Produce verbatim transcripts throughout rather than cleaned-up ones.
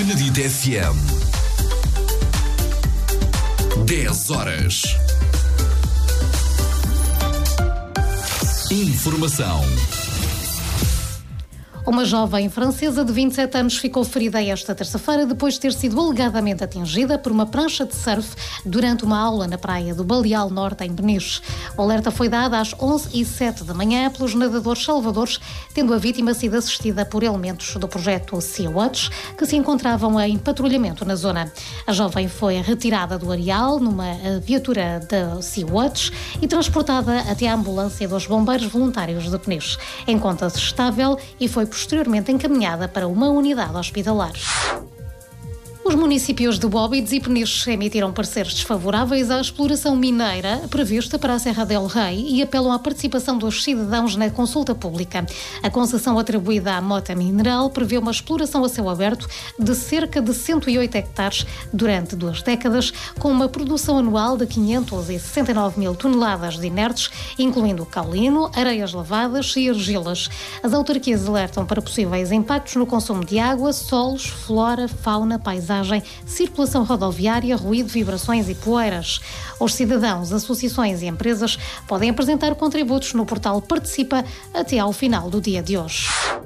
Benedito F M. dez horas. Informação. Uma jovem francesa de vinte e sete anos ficou ferida esta terça-feira depois de ter sido alegadamente atingida por uma prancha de surf durante uma aula na praia do Baleal Norte, em Peniche. O alerta foi dado às onze e sete da manhã pelos nadadores salvadores, tendo a vítima sido assistida por elementos do projeto Sea-Watch, que se encontravam em patrulhamento na zona. A jovem foi retirada do areal numa viatura da Sea-Watch e transportada até à ambulância dos bombeiros voluntários de Peniche. Encontra-se estável e foi posteriormente encaminhada para uma unidade hospitalar. Os municípios de Óbidos e Peniche emitiram pareceres desfavoráveis à exploração mineira prevista para a Serra del Rei e apelam à participação dos cidadãos na consulta pública. A concessão atribuída à Mota Mineral prevê uma exploração a céu aberto de cerca de cento e oito hectares durante duas décadas, com uma produção anual de quinhentos e sessenta e nove mil toneladas de inertes, incluindo caolino, areias lavadas e argilas. As autarquias alertam para possíveis impactos no consumo de água, solos, flora, fauna, paisagem, circulação rodoviária, ruído, vibrações e poeiras. Os cidadãos, associações e empresas podem apresentar contributos no portal Participa até ao final do dia de hoje.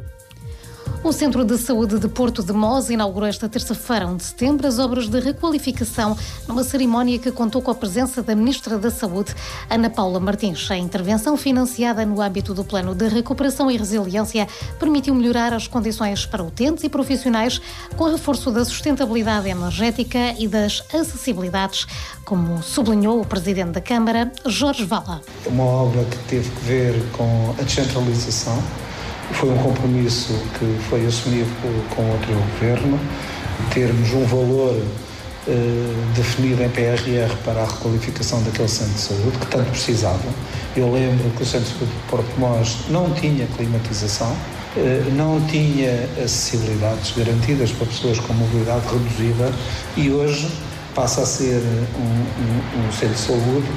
O Centro de Saúde de Porto de Mós inaugurou esta terça-feira, um de setembro, as obras de requalificação numa cerimónia que contou com a presença da Ministra da Saúde, Ana Paula Martins. A intervenção, financiada no âmbito do Plano de Recuperação e Resiliência, permitiu melhorar as condições para utentes e profissionais, com reforço da sustentabilidade energética e das acessibilidades, como sublinhou o Presidente da Câmara, Jorge Vala. Uma obra que teve que ver com a descentralização. Foi um compromisso que foi assumido com outro governo, termos um valor eh, definido em P R R para a requalificação daquele centro de saúde, que tanto precisava. Eu lembro que o Centro de Saúde de Porto de Mós não tinha climatização, eh, não tinha acessibilidades garantidas para pessoas com mobilidade reduzida e hoje passa a ser um, um, um centro de saúde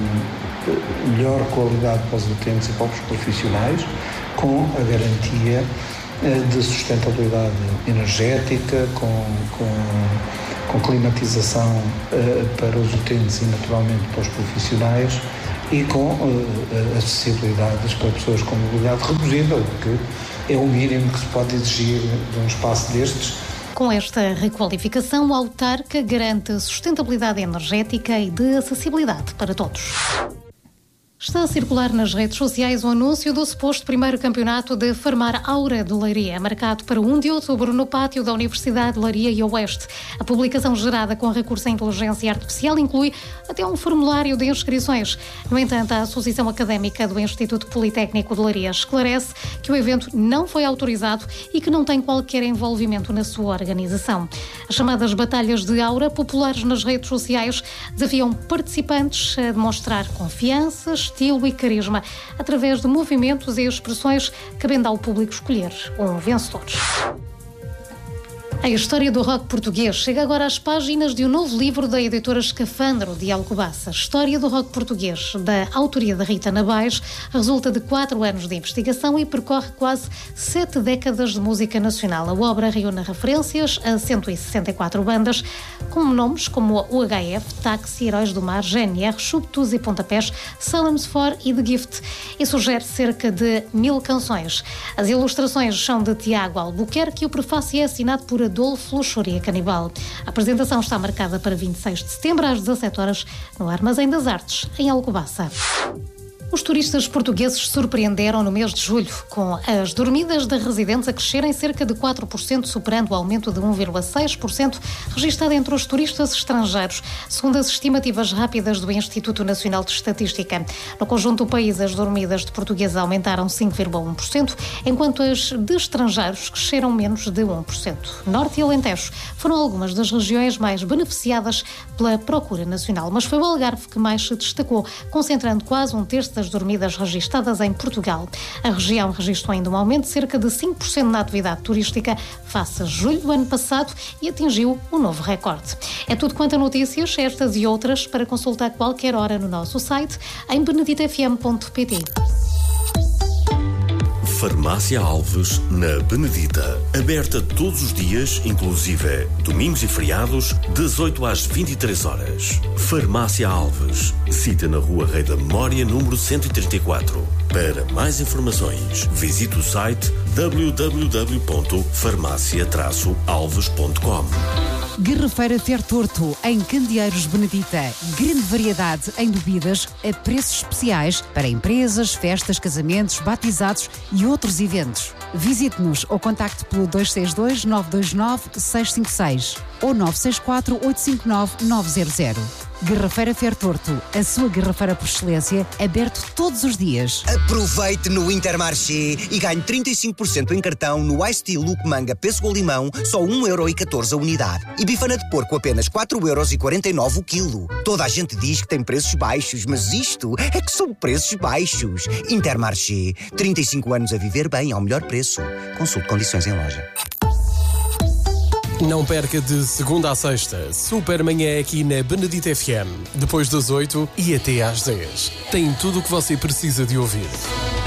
com melhor qualidade para os utentes e para os profissionais, com a garantia de sustentabilidade energética, com, com, com climatização uh, para os utentes e naturalmente para os profissionais e com uh, acessibilidades para pessoas com mobilidade reduzida, o que é o mínimo que se pode exigir de um espaço destes. Com esta requalificação, a autarca garante sustentabilidade energética e de acessibilidade para todos. Está a circular nas redes sociais o anúncio do suposto primeiro campeonato de Farmar Aura de Leiria, marcado para um de outubro no pátio da Universidade de Leiria e Oeste. A publicação, gerada com recurso à inteligência artificial, inclui até um formulário de inscrições. No entanto, a Associação Académica do Instituto Politécnico de Leiria esclarece que o evento não foi autorizado e que não tem qualquer envolvimento na sua organização. As chamadas batalhas de aura, populares nas redes sociais, desafiam participantes a demonstrar confiança, estilo e carisma através de movimentos e expressões, cabendo ao público escolher um vencedor. A história do rock português chega agora às páginas de um novo livro da editora Escafandro, de Alcobaça. História do rock português, da autoria de Rita Nabais, resulta de quatro anos de investigação e percorre quase sete décadas de música nacional. A obra reúne referências a cento e sessenta e quatro bandas, com nomes como o H F, Táxi, Heróis do Mar, G N R, Chupetus e Pontapés, Salem's For e The Gift, e sugere cerca de mil canções. As ilustrações são de Tiago Albuquerque e o prefácio é assinado por Adolfo Luxúria Canibal. A apresentação está marcada para vinte e seis de setembro, às dezassete horas, no Armazém das Artes, em Alcobaça. Os turistas portugueses surpreenderam no mês de julho, com as dormidas de residentes a crescerem cerca de quatro por cento, superando o aumento de um vírgula seis por cento registado entre os turistas estrangeiros, segundo as estimativas rápidas do Instituto Nacional de Estatística. No conjunto do país, as dormidas de portugueses aumentaram cinco vírgula um por cento, enquanto as de estrangeiros cresceram menos de um por cento. Norte e Alentejo foram algumas das regiões mais beneficiadas pela procura nacional, mas foi o Algarve que mais se destacou, concentrando quase um terço das dormidas registadas em Portugal. A região registrou ainda um aumento de cerca de cinco por cento na atividade turística face a julho do ano passado e atingiu um novo recorde. É tudo quanto a notícias, estas e outras, para consultar qualquer hora no nosso site em benedito f m ponto p t. Farmácia Alves, na Benedita. Aberta todos os dias, inclusive domingos e feriados, das oito às vinte e três horas. Farmácia Alves. Cita na Rua Rei da Memória, número cento e trinta e quatro. Para mais informações, visite o site w w w ponto farmácia traço alves ponto com. Garrafeira Fertorto, em Candeeiros Benedita. Grande variedade em bebidas a preços especiais para empresas, festas, casamentos, batizados e outros eventos. Visite-nos ou contacte pelo dois seis dois, nove dois nove, seis cinco seis ou nove seis quatro, oito cinco nove, nove zero zero. Garrafeira Fertorto, a sua garrafeira por excelência, aberto todos os dias. Aproveite no Intermarché e ganhe trinta e cinco por cento em cartão no Ice Tea Look Manga Pêssego ou Limão, só um euro e catorze a unidade. E bifana de porco apenas quatro euros e quarenta e nove o quilo. Toda a gente diz que tem preços baixos, mas isto é que são preços baixos. Intermarché, trinta e cinco anos a viver bem ao melhor preço. Consulte condições em loja. Não perca de segunda a sexta, Super Manhã aqui na Benedita F M, depois das oito e até às dez. Tem tudo o que você precisa de ouvir.